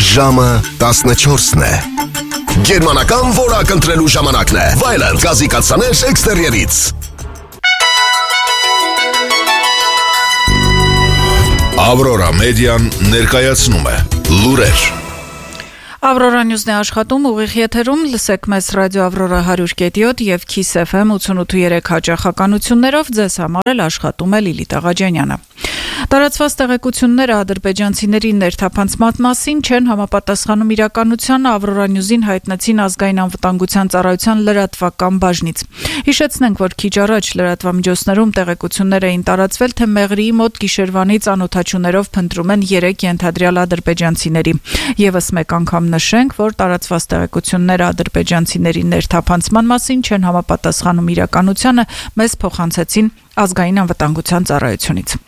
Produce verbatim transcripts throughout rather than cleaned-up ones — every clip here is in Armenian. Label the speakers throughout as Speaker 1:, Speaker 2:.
Speaker 1: Ժամը տասնչորսն է։ Գերմանական որակ ընտրելու ժամանակն է։ Վայելն գազի կաթսաներ էքստերիերից։ Ավրորա մեդիան ներկայացնում է լուրեր։
Speaker 2: Ավրորա նյուզն է աշխատում, ուղիղ եթերում լսեք մեզ ռադիո Ավրորա հարյուր կետ յոթ եւ Kiss F M ութսունութ ու երեք հաճախականություններով, ձեզ համար էլ աշխատում է Լիլիթ Աղաջանյանը։ Տարածված տեղեկությունները ադրբեջանցիների ներթափանցման մասին չեն համապատասխանում իրականությանը, Ավրորա նյուզին հայտնեցին ազգային անվտանգության ծառայության լրատվական բաժնից։ Հիշեցնենք, որ քիչ առաջ լրատվամիջոցներում տեղեկություններ էին տարածվել, թե Մեղրիի մոտ գիշերվանից անօդաչուներով փնտրում են երեք ենթադրյալ ադրբեջանցիների։ Եվս մեկ անգամ նշենք, որ տարածված տեղեկությունները ադրբեջանցիների ներթափանցման մասին չեն համապատասխանում իրականությանը, մեզ փոխանցեցին ազգային անվտանգության ծառայությունից։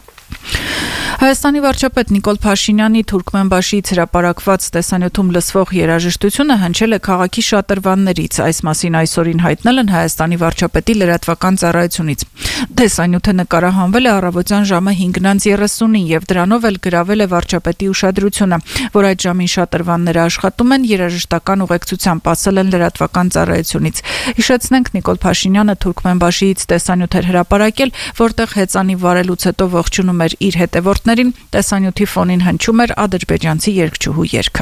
Speaker 2: Հայաստանի վարչապետ Նիկոլ Փաշինյանի Թուրքմենբաշիից հրապարակված տեսանյութում լսվող երաժշտությունը հնչել է քաղաքի շատրվաններից, այս մասին այսօրին հայտնել են Հայաստանի վարչապետի լրատվական ծառայությունից։ Տեսանյութը նկարահանվել է առավոտյան ժամը հինգն երեսունին եւ դրանով էլ գրավել է վարչապետի ուշադրությունը, որ այդ ժամին շատրվանները աշխատում են, երաժշտական ուղեկցությամբ ասել են լրատվական ծառայությունից։ Հիշեցնենք, Նիկոլ Փաշինյանը Թուրքմենբաշիից տեսանյութ էր հրապարակել, որտեղ հեծանի վարելուց հետո ողջունում էր իր հետևորդներին, տեսանյութի ֆոնին հնչում էր ադրբեջանցի երգչուհու երգը։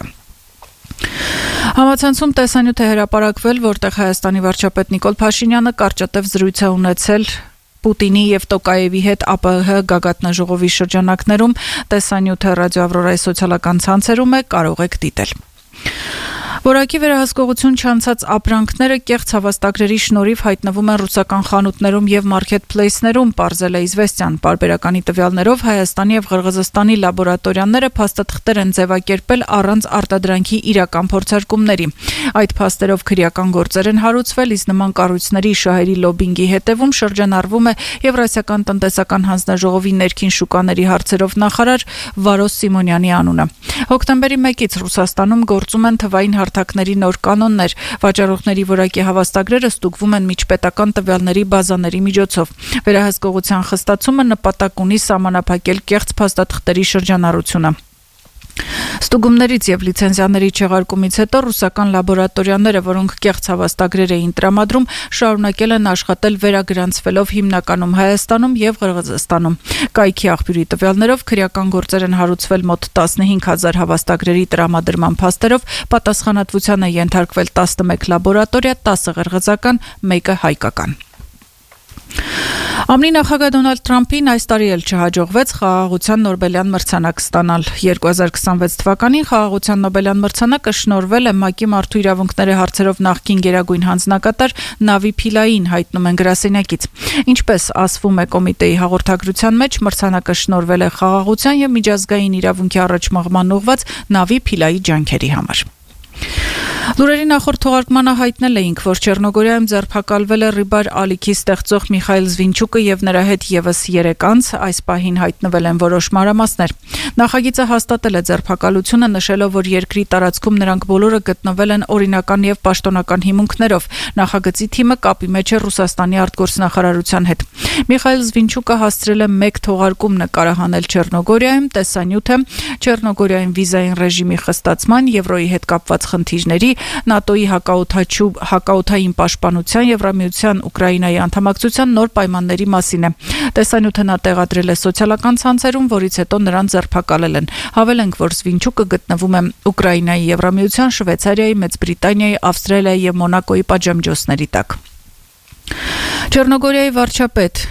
Speaker 2: Համացանցում տեսանյութ է հրապարակվել, որտեղ Հայաստանի վարչապետ Նիկոլ Փաշինյանը կարճատև զրույց է ունեցել Պուտինի եւ Տոկաևի հետ ԱՊՀ գագաթնաժողովի շրջանակներում, տեսանյութը ռադիո Ավրորայի սոցիալական ցանցերում է, կարող եք դիտել։ Որակի վերահսկողություն չանցած ապրանքները կեղծ հավաստագրերի շնորհիվ հայտնվում են ռուսական խանութներում եւ մարքեթփլեյսներում, պարզել է Իզվեստիան։ Պարբերականի տվյալներով Հայաստանի եւ Ղրղզստանի լաբորատորիաները փաստաթղթեր են ձևակերպել առանց արտադրանքի իրական փորձարկումների։ Այդ փաստերով քրեական գործեր են հարուցվել, իսկ նման կառույցների շահերի լոբինգի հետևում շրջանառվում է Եվրասիական տնտեսական հանձնաժողովի ներքին շուկաների հարցերով նախարար Վարոս Սիմոնյանի անունը։ Հոկտեմբերի մեկից Ռուսաստանում գործում են թվային հարթակների նոր կանոններ, վաճառողների որակի հավաստագրերը ստուգվում են միջպետական տվյալների բազաների միջոցով։ Վերահսկողության խստացումը նպատակ ունի սահմանափակել կեղծ փաստաթղթերի շրջանառությունը։ Ստուգումներից եւ լիցենզիաների չեղարկումից հետո ռուսական լաբորատորիաները, որոնք կեղծ հավաստագրեր էին տրամադրում, շարունակել են աշխատել վերագրանցվելով հիմնականում Հայաստանում եւ Ղրղզստանում։ Կայքի աղբյուրի տվյալներով քրեական գործեր են հարուցվել մոտ տասնհինգ հազար հավաստագրերի տրամադրման փաստերով, պատասխանատվության է ենթարկվել տասնմեկ լաբորատորիա, տասը ղրղզական, մեկը հայկական։ ԱՄՆ նախագահ Դոնալդ Թրամփին այս տարի էլ չհաջողվեց խաղաղության Նոբելյան մրցանակ ստանալ։ երկու հազար քսանվեց թվականին խաղաղության Նոբելյան մրցանակը շնորհվել է ՄԱԿ-ի մարդու իրավունքների հարցերով նախկին գերագույն հանձնակատար Նավի Փիլային, հայտնում են գրասենյակից։ Ինչպես ասվում է կոմիտեի հաղորդագրության մեջ, մրցանակը շնորհվել է խաղաղության եւ միջազգային իրավունքի առաջմաղման ուղղված Նավի Փիլայի ջանքերի համար։ Լուրերի նախորդ թողարկմանը հայտնել էինք, որ Չեռնոգորիայում ձերբակալվել է Ռիբար ալիքի ստեղծող Միխայիլ Զվինչուկը եւ նրա հետ եւս երեք անձ, այս պահին հայտնվել են որոշ մանրամասներ։ Նախագիծը հաստատել է ձերբակալությունը, նշելով, որ երկրի տարածքում նրանք բոլորը գտնվել են օրինական եւ պաշտոնական հիմունքներով։ Նախագծի թիմը կապի մեջ է Ռուսաստանի արտգործնախարարության հետ։ Միխայիլ Զվինչուկը հասցրել է մեկ թողարկում նկարահանել Չեռնոգորիայում, տեսանյութը Չեռնոգորիայում վիզային ռեժիմի խստացման, Եվրոյի հետ կապված խնդիրների, ՆԱՏՕ-ի հակաօդաչու հակաօդային պաշտպանության, Եվրամիության Ուկրաինայի անդամակցության նոր պայմանների մասին է։ Տեսանյութը նա տեղադրել է սոցիալական ցանցերում, որից հետո նրան ձերբակալել են։ Հավելենք, որ Զվինչուկը գտնվում է Ուկրաինայի, Եվրամիության, Շվեյցարիայի, Մեծ Բրիտանիայի, Ավստրալիայի եւ Մոնակոյի պատժամիջոցների տակ։ Չեռնոգորիայի վարչապետ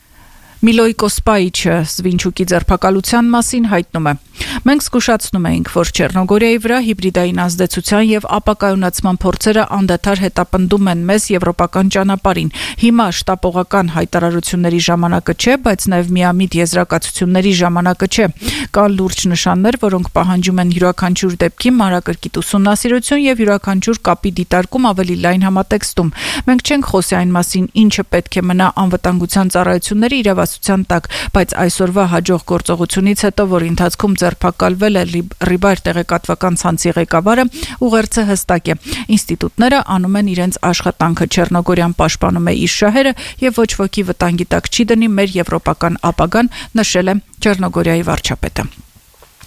Speaker 2: Միլոյ Կոսպայիչը Զվինչուկի ձերբակալության մասին հայտնում է. Մենք զգուշացնում էինք, որ Չեռնոգորիայի վրա հիբրիդային ազդեցության եւ ապակայունացման փորձերը անդադար հետապնդում են մեզ եվրոպական ճանապարհին։ Հիմա շտապողական հայտարարությունների ժամանակը չէ, բայց նաեւ միամիտ եզրակացությունների ժամանակը չէ։ Կան լուրջ նշաններ, որոնք պահանջում են յուրաքանչյուր դեպքի մանրակրկիտ ուսումնասիրություն եւ յուրաքանչյուր կապի դիտարկում ավելի լայն համատեքստում։ Մենք չենք խոսի այն մասին, ինչը պետք է մնա անվտանգության ծառայությունների իրավասության տակ, բայց այսօրվա հաջող գործողությունից հետո, որ ընթացքում ձերբակալվել է Ռիբար տեղեկատվական ցանցի ղեկավարը, ուղերձը հստակ է։ Ինստիտուտները անում են իրենց աշխատանքը, Չեռնոգորիան պաշտպանում է իր շահերը եւ ոչ ոքի վտանգի տակ չի դնի մեր եվրոպական ապագան, նշել է Չեռնոգորիայի վարչապետը։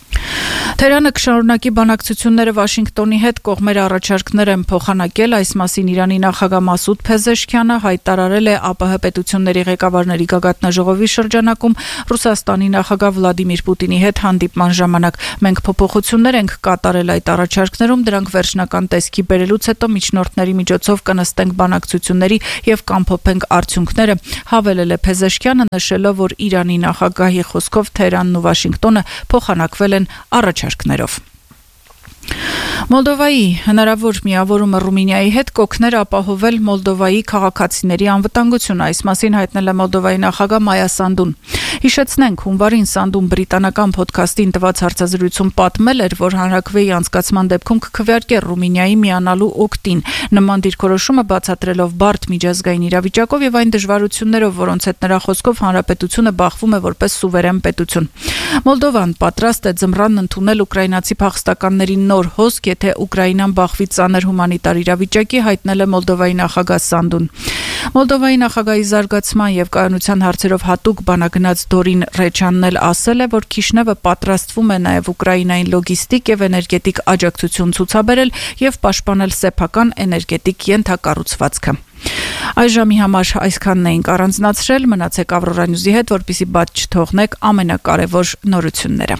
Speaker 2: Թերանը կշարունակի բանակցությունները Վաշինգտոնի հետ, կողմերը առաջարկներ են փոխանակել, այս մասին Իրանի նախագահ Մասուդ Փեզեշքյանը հայտարարել է ԱՊՀ պետությունների ղեկավարների գագաթնաժողովի շրջանակում Ռուսաստանի նախագահ Վլադիմիր Պուտինի հետ հանդիպման ժամանակ։ Մենք փոփոխություններ ենք կատարել այդ առաջարկներում, դրանք վերջնական տեսքի բերելուց հետո միջնորդների միջոցով կնստենք բանակցությունների եւ կամփոփենք արդյունքները, հավելել է Փեզեշքյանը, նշելով, որ Իրանի նախագահի խոսքով Թեհրանն ու Վաշինգտոնը փոխանակվել են առաջարկներով։ Մոլդովայի հնարավոր միավորումը Ռումինիայի հետ կօգներ ապահովել Մոլդովայի քաղաքացիների անվտանգությունը, այս մասին հայտնել է Մոլդովայի նախագահ Մայա Սանդուն։ Հիշեցնենք, հունվարին Սանդուն բրիտանական փոդքասթին տված հարցազրույցում պատմել էր, որ հանրաքվեի անցկացման դեպքում կքվեարկեր Ռումինիայի միանալու օգտին, նման դիրքորոշումը բացատրելով բարդ միջազգային իրավիճակով եւ այն դժվարություններով, որոնց հետ նրա խոսքով հանրապետությունը բախվում է որպես սուվերեն պետություն։ Մոլդովան պատրաստ է ձմռանն ընդունել ուկրաինացի փախստականների նոր հոսք, եթե Ուկրաինան բախվի ծանր հումանիտար իրավիճակի, հայտնել է Մոլդովայի նախագահ Սանդուն։ Մոլդովայի նախագահի զարգացման եւ կայունության հարցերով հատուկ բանագնաց Դորին Ռեչանն էլ ասել է, որ Քիշնևը պատրաստվում է նաեւ Ուկրաինային լոգիստիկ եւ էներգետիկ աջակցություն ցուցաբերել եւ պաշտպանել սեփական էներգետիկ ենթակառուցվածքը։ Այժմի համար այսքանն էինք առանձնացրել, մնացեք Ավրորա Նյուզի հետ, որպեսզի բաց չթողնեք ամենակարևոր նորությունները։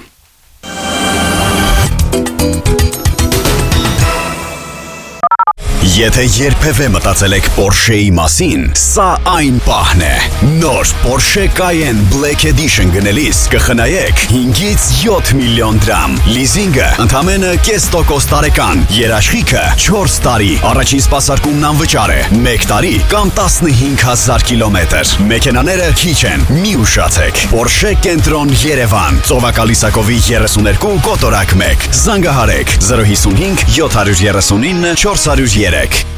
Speaker 1: Եթե երբևէ մտածել եք Porsche-ի մասին, սա այն պահն է։ Նոր Porsche Cayenne Black Edition գնելիս կխնայեք հինգից յոթ միլիոն դրամ։ Լիզինգը ընդամենը կես տոկոս տարեկան, երաշխիքը չորս տարի, առաջին սպասարկումն անվճար է, մեկ տարի կամ տասնհինգ հազար կիլոմետր։ Մեքենաները քիչ են, մի ուշացեք։ Porsche Կենտրոն Երևան, Ծովակալի Սակովի երեսուներկու կոտորակ մեկ։ Զանգահարեք զրո հիսունհինգ յոթ երեսունինը չորս հարյուր երեք։